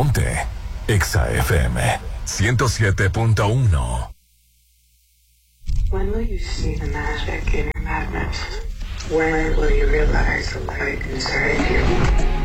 Ponte Exa FM 107.1. When will you see the magic in your madness? When will you realize the light inside you?